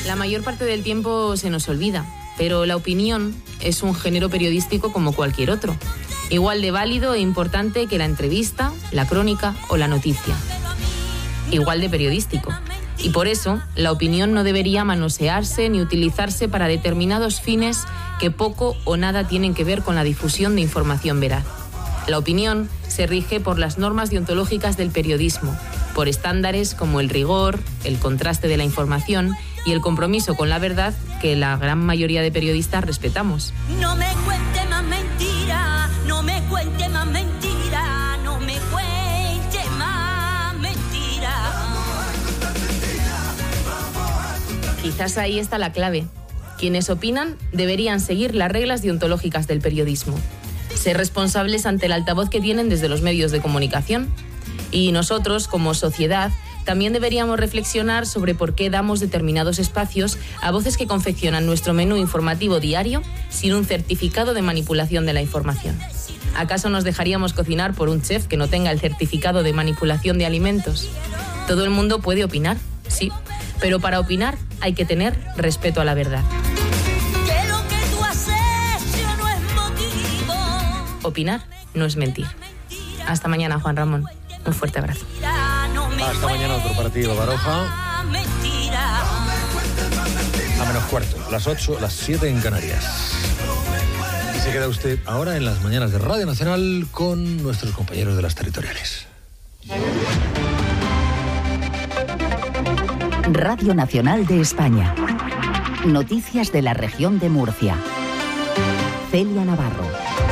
La mayor parte del tiempo se nos olvida, pero la opinión es un género periodístico como cualquier otro, igual de válido e importante que la entrevista, la crónica o la noticia. Igual de periodístico. Y por eso, la opinión no debería manosearse ni utilizarse para determinados fines que poco o nada tienen que ver con la difusión de información veraz. La opinión se rige por las normas deontológicas del periodismo, por estándares como el rigor, el contraste de la información y el compromiso con la verdad que la gran mayoría de periodistas respetamos. No me cuente más mentira, no me cuente más mentira, no me cuente más mentira. Quizás ahí está la clave. Quienes opinan deberían seguir las reglas deontológicas del periodismo, ser responsables ante el altavoz que tienen desde los medios de comunicación. Y nosotros, como sociedad, también deberíamos reflexionar sobre por qué damos determinados espacios a voces que confeccionan nuestro menú informativo diario sin un certificado de manipulación de la información. ¿Acaso nos dejaríamos cocinar por un chef que no tenga el certificado de manipulación de alimentos? Todo el mundo puede opinar, sí, pero para opinar hay que tener respeto a la verdad. Opinar no es mentir. Hasta mañana, Juan Ramón. Un fuerte abrazo. Hasta mañana otro partido, Baroja. A menos cuarto, las 8, las 7 en Canarias. Y se queda usted ahora en las mañanas de Radio Nacional con nuestros compañeros de las territoriales. Radio Nacional de España. Noticias de la región de Murcia. Celia Navarro.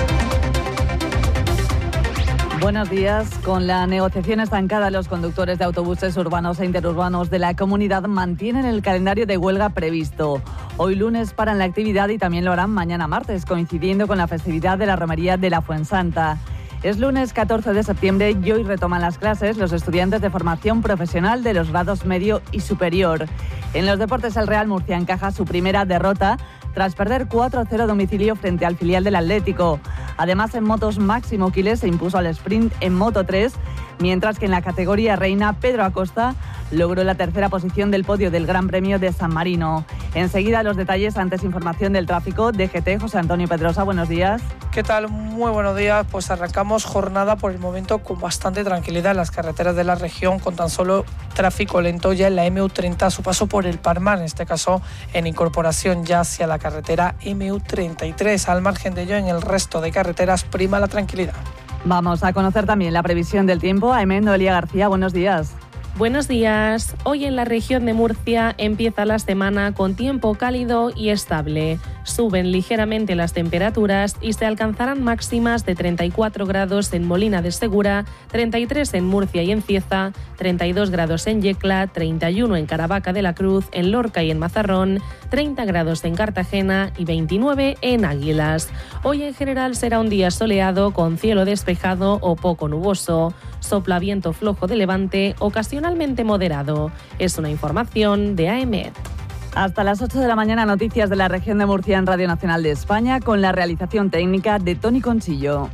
Buenos días. Con la negociación estancada, los conductores de autobuses urbanos e interurbanos de la comunidad mantienen el calendario de huelga previsto. Hoy lunes paran la actividad y también lo harán mañana martes, coincidiendo con la festividad de la romería de la Fuensanta. Es lunes 14 de septiembre y hoy retoman las clases los estudiantes de formación profesional de los grados medio y superior. En los deportes, el Real Murcia encaja su primera derrota tras perder 4-0 a domicilio frente al filial del Atlético. Además, en motos, Máximo Quiles se impuso al sprint en Moto 3, mientras que en la categoría reina, Pedro Acosta logró la tercera posición del podio del Gran Premio de San Marino. Enseguida los detalles, antes información del tráfico. DGT, José Antonio Pedrosa, buenos días. ¿Qué tal? Muy buenos días. Pues arrancamos jornada por el momento con bastante tranquilidad en las carreteras de la región, con tan solo tráfico lento ya en la MU30 a su paso por el Palmar, en este caso en incorporación ya hacia la carretera MU33. Al margen de ello, en el resto de carreteras prima la tranquilidad. Vamos a conocer también la previsión del tiempo. Noelia García, buenos días. Buenos días. Hoy en la región de Murcia empieza la semana con tiempo cálido y estable. Suben ligeramente las temperaturas y se alcanzarán máximas de 34 grados en Molina de Segura, 33 en Murcia y en Cieza, 32 grados en Yecla, 31 en Caravaca de la Cruz, en Lorca y en Mazarrón, 30 grados en Cartagena y 29 en Águilas. Hoy en general será un día soleado con cielo despejado o poco nuboso. Sopla viento flojo de levante, ocasionalmente moderado. Es una información de AEMET. Hasta las 8 de la mañana, noticias de la región de Murcia en Radio Nacional de España, con la realización técnica de Tony Conchillo.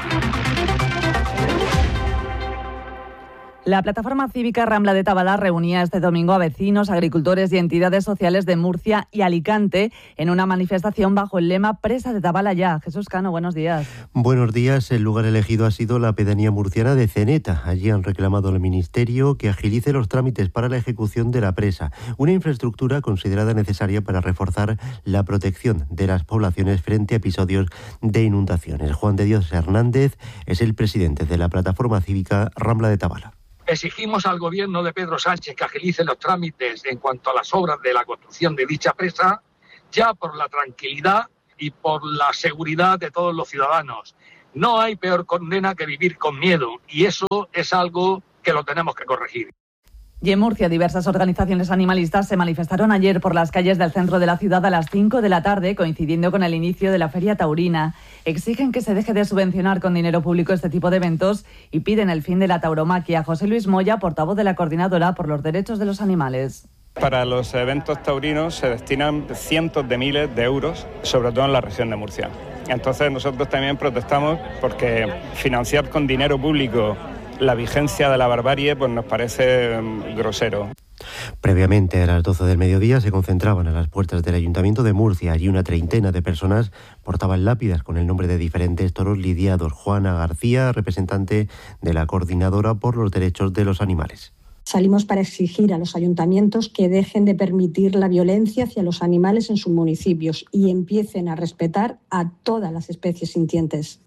La plataforma cívica Rambla de Tabalá reunía este domingo a vecinos, agricultores y entidades sociales de Murcia y Alicante en una manifestación bajo el lema Presa de Tabalá ya. Jesús Cano, buenos días. Buenos días. El lugar elegido ha sido la pedanía murciana de Ceneta. Allí han reclamado al Ministerio que agilice los trámites para la ejecución de la presa, una infraestructura considerada necesaria para reforzar la protección de las poblaciones frente a episodios de inundaciones. Juan de Dios Hernández es el presidente de la plataforma cívica Rambla de Tabalá. Exigimos al gobierno de Pedro Sánchez que agilice los trámites en cuanto a las obras de la construcción de dicha presa, ya por la tranquilidad y por la seguridad de todos los ciudadanos. No hay peor condena que vivir con miedo, y eso es algo que lo tenemos que corregir. Y en Murcia, diversas organizaciones animalistas se manifestaron ayer por las calles del centro de la ciudad a las 5 de la tarde, coincidiendo con el inicio de la Feria Taurina. Exigen que se deje de subvencionar con dinero público este tipo de eventos y piden el fin de la tauromaquia. José Luis Moya, portavoz de la Coordinadora por los Derechos de los Animales. Para los eventos taurinos se destinan cientos de miles de euros, sobre todo en la región de Murcia. Entonces nosotros también protestamos porque financiar con dinero público la vigencia de la barbarie pues nos parece grosero. Previamente, a las 12 del mediodía, se concentraban a las puertas del Ayuntamiento de Murcia. Allí una treintena de personas portaban lápidas con el nombre de diferentes toros lidiados. Juana García, representante de la Coordinadora por los Derechos de los Animales. Salimos para exigir a los ayuntamientos que dejen de permitir la violencia hacia los animales en sus municipios y empiecen a respetar a todas las especies sintientes.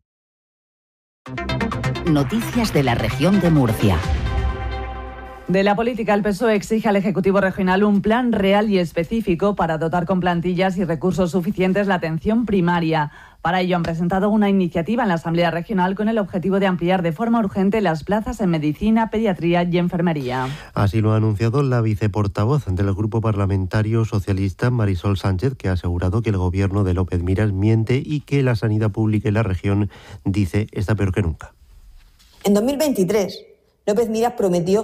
Noticias de la región de Murcia. De la política, el PSOE exige al Ejecutivo Regional un plan real y específico para dotar con plantillas y recursos suficientes la atención primaria. Para ello han presentado una iniciativa en la Asamblea Regional con el objetivo de ampliar de forma urgente las plazas en medicina, pediatría y enfermería. Así lo ha anunciado la viceportavoz del Grupo Parlamentario Socialista, Marisol Sánchez, que ha asegurado que el gobierno de López Miras miente y que la sanidad pública en la región, dice, está peor que nunca. En 2023, López Miras prometió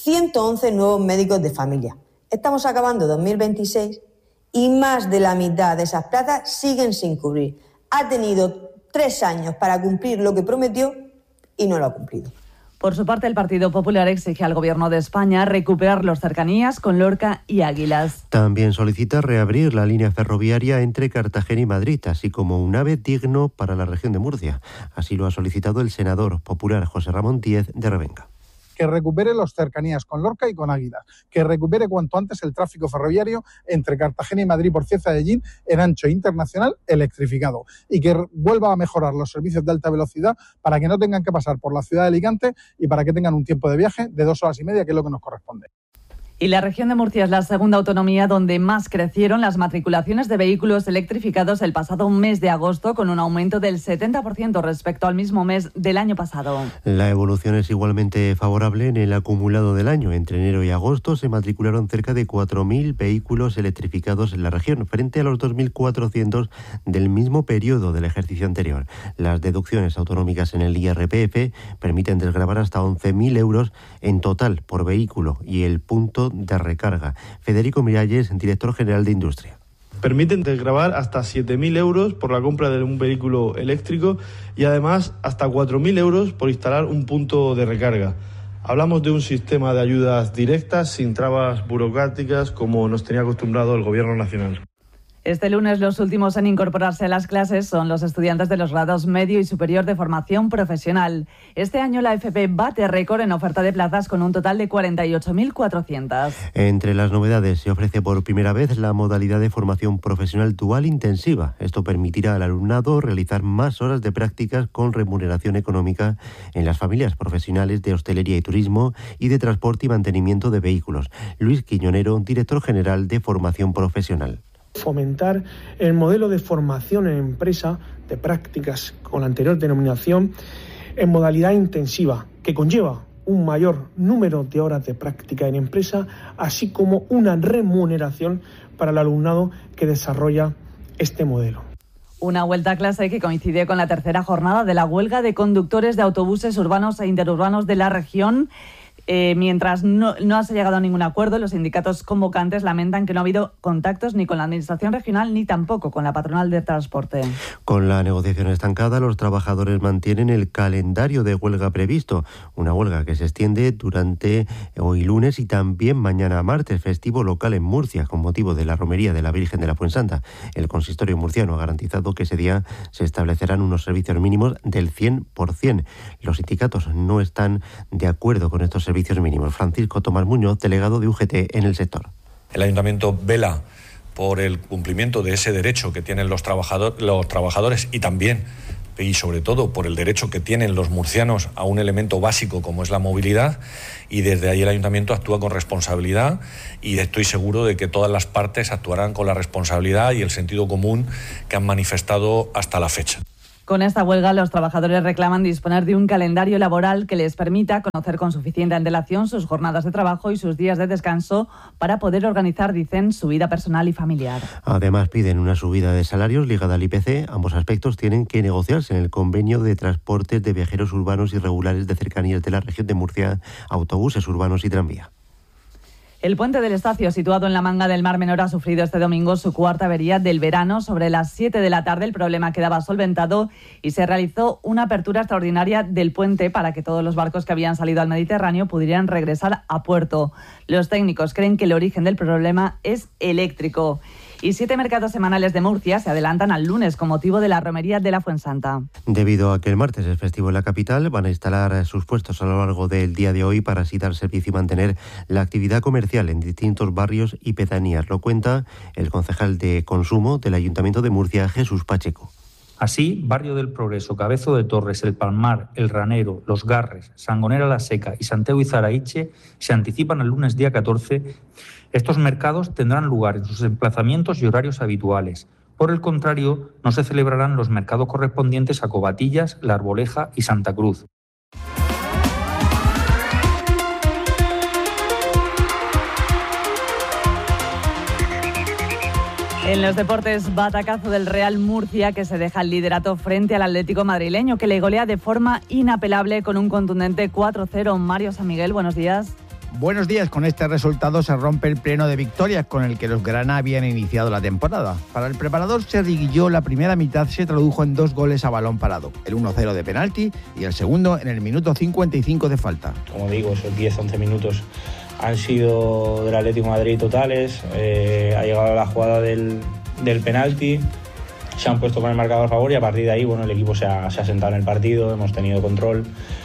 111 nuevos médicos de familia. Estamos acabando 2026 y más de la mitad de esas plazas siguen sin cubrir. Ha tenido 3 años para cumplir lo que prometió y no lo ha cumplido. Por su parte, el Partido Popular exige al Gobierno de España recuperar los cercanías con Lorca y Águilas. También solicita reabrir la línea ferroviaria entre Cartagena y Madrid, así como un AVE digno para la región de Murcia. Así lo ha solicitado el senador popular José Ramón Díez de Revenga. Que recupere los cercanías con Lorca y con Águilas, que recupere cuanto antes el tráfico ferroviario entre Cartagena y Madrid por Cieza de Allín en ancho internacional electrificado y que vuelva a mejorar los servicios de alta velocidad para que no tengan que pasar por la ciudad de Alicante y para que tengan un tiempo de viaje de 2 horas y media, que es lo que nos corresponde. Y la región de Murcia es la segunda autonomía donde más crecieron las matriculaciones de vehículos electrificados el pasado mes de agosto, con un aumento del 70% respecto al mismo mes del año pasado. La evolución es igualmente favorable en el acumulado del año. Entre enero y agosto se matricularon cerca de 4.000 vehículos electrificados en la región, frente a los 2.400 del mismo periodo del ejercicio anterior. Las deducciones autonómicas en el IRPF permiten desgravar hasta 11.000 euros en total por vehículo y el punto de recarga. Federico Miralles, director general de Industria. Permiten desgravar hasta 7.000 euros por la compra de un vehículo eléctrico y además hasta 4.000 euros por instalar un punto de recarga. Hablamos de un sistema de ayudas directas sin trabas burocráticas como nos tenía acostumbrado el Gobierno nacional. Este lunes los últimos en incorporarse a las clases son los estudiantes de los grados medio y superior de formación profesional. Este año la FP bate récord en oferta de plazas con un total de 48.400. Entre las novedades se ofrece por primera vez la modalidad de formación profesional dual intensiva. Esto permitirá al alumnado realizar más horas de prácticas con remuneración económica en las familias profesionales de hostelería y turismo y de transporte y mantenimiento de vehículos. Luis Quiñonero, director general de formación profesional. Fomentar el modelo de formación en empresa de prácticas con la anterior denominación en modalidad intensiva, que conlleva un mayor número de horas de práctica en empresa, así como una remuneración para el alumnado que desarrolla este modelo. Una vuelta a clase que coincide con la tercera jornada de la huelga de conductores de autobuses urbanos e interurbanos de la región. Mientras no se ha llegado a ningún acuerdo, los sindicatos convocantes lamentan que no ha habido contactos ni con la Administración regional ni tampoco con la patronal de transporte. Con la negociación estancada, los trabajadores mantienen el calendario de huelga previsto. Una huelga que se extiende durante hoy lunes y también mañana martes, festivo local en Murcia, con motivo de la romería de la Virgen de la Fuensanta. El consistorio murciano ha garantizado que ese día se establecerán unos servicios mínimos del 100%. Los sindicatos no están de acuerdo con estos servicios mínimos. Francisco Tomás Muñoz, delegado de UGT en el sector. El ayuntamiento vela por el cumplimiento de ese derecho que tienen los trabajadores y también y sobre todo por el derecho que tienen los murcianos a un elemento básico como es la movilidad, y desde ahí el ayuntamiento actúa con responsabilidad y estoy seguro de que todas las partes actuarán con la responsabilidad y el sentido común que han manifestado hasta la fecha. Con esta huelga, los trabajadores reclaman disponer de un calendario laboral que les permita conocer con suficiente antelación sus jornadas de trabajo y sus días de descanso para poder organizar, dicen, su vida personal y familiar. Además, piden una subida de salarios ligada al IPC. Ambos aspectos tienen que negociarse en el convenio de transportes de viajeros urbanos y regulares de cercanías de la región de Murcia, autobuses urbanos y tranvía. El puente del Estacio, situado en la Manga del Mar Menor, ha sufrido este domingo su cuarta avería del verano. Sobre las 7 de la tarde el problema quedaba solventado y se realizó una apertura extraordinaria del puente para que todos los barcos que habían salido al Mediterráneo pudieran regresar a puerto. Los técnicos creen que el origen del problema es eléctrico. Y 7 mercados semanales de Murcia se adelantan al lunes con motivo de la romería de la Fuensanta. Debido a que el martes es festivo en la capital, van a instalar sus puestos a lo largo del día de hoy para así dar servicio y mantener la actividad comercial en distintos barrios y pedanías. Lo cuenta el concejal de Consumo del Ayuntamiento de Murcia, Jesús Pacheco. Así, Barrio del Progreso, Cabezo de Torres, El Palmar, El Ranero, Los Garres, Sangonera la Seca y Santiago y Zaraiche se anticipan al lunes día 14. Estos mercados tendrán lugar en sus emplazamientos y horarios habituales. Por el contrario, no se celebrarán los mercados correspondientes a Covatillas, La Arboleja y Santa Cruz. En los deportes, batacazo del Real Murcia, que se deja el liderato frente al Atlético madrileño, que le golea de forma inapelable con un contundente 4-0. Mario San Miguel, buenos días. Buenos días. Con este resultado se rompe el pleno de victorias con el que los grana habían iniciado la temporada. Para el preparador Sergi Guilló, la primera mitad se tradujo en 2 goles a balón parado. El 1-0 de penalti y el segundo en el minuto 55 de falta. Como digo, esos 10-11 minutos han sido del Atlético de Madrid totales. Ha llegado la jugada del penalti, se han puesto con el marcador a favor y a partir de ahí, bueno, el equipo se ha sentado en el partido, hemos tenido control.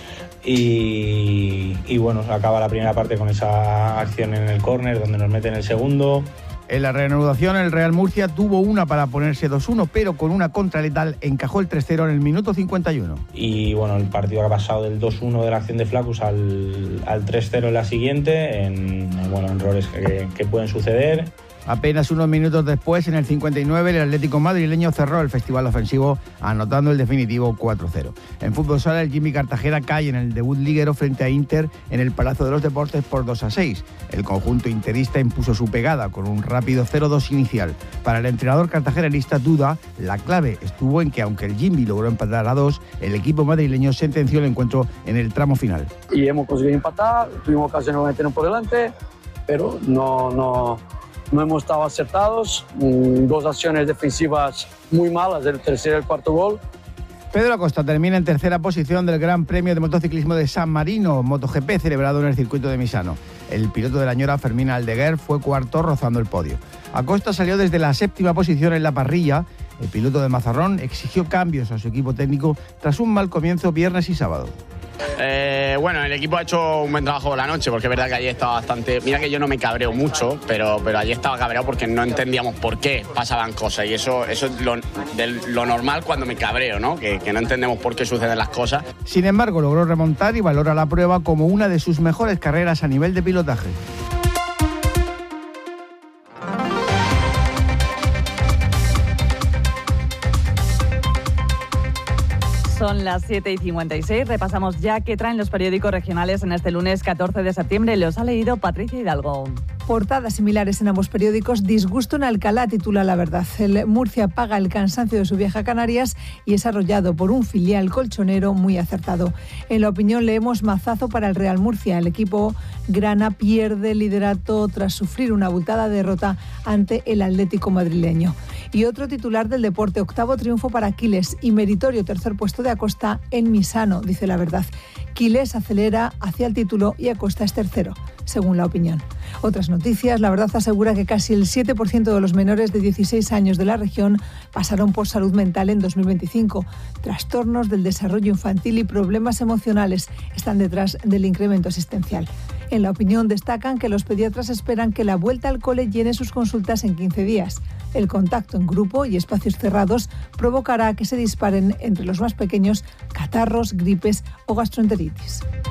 Y bueno, acaba la primera parte con esa acción en el córner donde nos meten el segundo. En la reanudación el Real Murcia tuvo una para ponerse 2-1, pero con una contra letal encajó el 3-0 en el minuto 51. Y bueno, el partido ha pasado del 2-1 de la acción de Flaccus al 3-0 en la siguiente, en errores que pueden suceder. Apenas unos minutos después, en el 59, el Atlético madrileño cerró el festival ofensivo anotando el definitivo 4-0. En fútbol sala, el Jimmy Cartagena cae en el debut liguero frente a Inter en el Palacio de los Deportes por 2-6. El conjunto interista impuso su pegada con un rápido 0-2 inicial. Para el entrenador cartagenarista Duda, la clave estuvo en que aunque el Jimmy logró empatar a 2, el equipo madrileño sentenció el encuentro en el tramo final. Y hemos conseguido empatar, tuvimos ocasión de meternos por delante, pero no hemos estado acertados. 2 acciones defensivas muy malas, el tercer y el cuarto gol. Pedro Acosta termina en tercera posición del Gran Premio de Motociclismo de San Marino, MotoGP, celebrado en el circuito de Misano. El piloto de la Ñora, Fermín Aldeguer, fue cuarto rozando el podio. Acosta salió desde la 7ª posición en la parrilla. El piloto de Mazarrón exigió cambios a su equipo técnico tras un mal comienzo viernes y sábado. Bueno, el equipo ha hecho un buen trabajo de la noche, porque es verdad que ayer estaba bastante... Mira que yo no me cabreo mucho, pero ayer estaba cabreado porque no entendíamos por qué pasaban cosas, y eso es lo normal cuando me cabreo, ¿no? Que no entendemos por qué suceden las cosas. Sin embargo, logró remontar y valora la prueba como una de sus mejores carreras a nivel de pilotaje. Son las 7:56. Repasamos ya qué traen los periódicos regionales en este lunes 14 de septiembre. Los ha leído Patricia Hidalgo. Portadas similares en ambos periódicos. Disgusto en Alcalá, titula La Verdad. El Murcia paga el cansancio de su viaje a Canarias y es arrollado por un filial colchonero muy acertado. En La Opinión leemos mazazo para el Real Murcia. El equipo grana pierde el liderato tras sufrir una abultada derrota ante el Atlético madrileño. Y otro titular del deporte, 8º triunfo para Quiles y meritorio 3er puesto de Acosta en Misano, dice La Verdad. Quiles acelera hacia el título y Acosta es 3º, según La Opinión. Otras noticias, La Verdad asegura que casi el 7% de los menores de 16 años de la región pasaron por salud mental en 2025. Trastornos del desarrollo infantil y problemas emocionales están detrás del incremento asistencial. En La Opinión destacan que los pediatras esperan que la vuelta al cole llene sus consultas en 15 días. El contacto en grupo y espacios cerrados provocará que se disparen entre los más pequeños catarros, gripes o gastroenteritis.